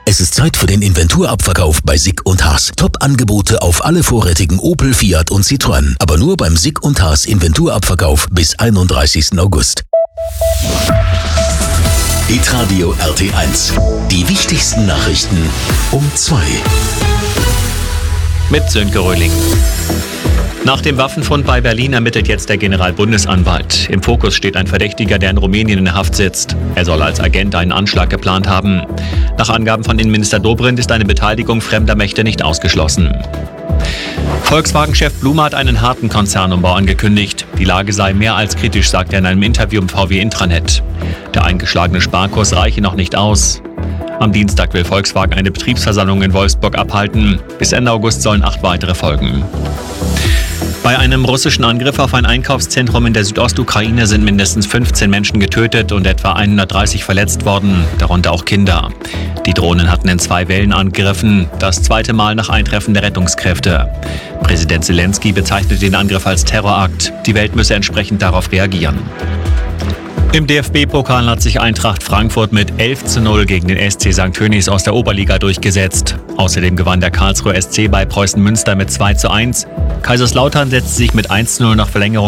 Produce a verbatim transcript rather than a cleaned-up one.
Es ist Zeit für den Inventurabverkauf bei Sick und Haas. Top-Angebote auf alle vorrätigen Opel, Fiat und Citroën. Aber nur beim Sick und Haas Inventurabverkauf bis einunddreißigsten August. Hitradio R T eins. Die wichtigsten Nachrichten um zwei. Mit Sönke Röhling. Nach dem Waffenfund bei Berlin ermittelt jetzt der Generalbundesanwalt. Im Fokus steht ein Verdächtiger, der in Rumänien in Haft sitzt. Er soll als Agent einen Anschlag geplant haben. Nach Angaben von Innenminister Dobrindt ist eine Beteiligung fremder Mächte nicht ausgeschlossen. Volkswagen-Chef Blume hat einen harten Konzernumbau angekündigt. Die Lage sei mehr als kritisch, sagt er in einem Interview im V W Intranet. Der eingeschlagene Sparkurs reiche noch nicht aus. Am Dienstag will Volkswagen eine Betriebsversammlung in Wolfsburg abhalten. Bis Ende August sollen acht weitere folgen. Bei einem russischen Angriff auf ein Einkaufszentrum in der Südostukraine sind mindestens fünfzehn Menschen getötet und etwa hundertdreißig verletzt worden, darunter auch Kinder. Die Drohnen hatten in zwei Wellen angegriffen, das zweite Mal nach Eintreffen der Rettungskräfte. Präsident Zelensky bezeichnet den Angriff als Terrorakt. Die Welt müsse entsprechend darauf reagieren. Im D F B-Pokal hat sich Eintracht Frankfurt mit elf zu null gegen den S C Sankt Tönnies aus der Oberliga durchgesetzt. Außerdem gewann der Karlsruher S C bei Preußen Münster mit zwei zu eins. Kaiserslautern setzte sich mit eins zu null nach Verlängerung